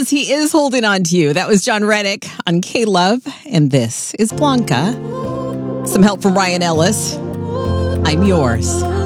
is. He is holding on to you. That was John Reddick on K-Love. And this is Blanca. Some help from Ryan Ellis. I'm yours.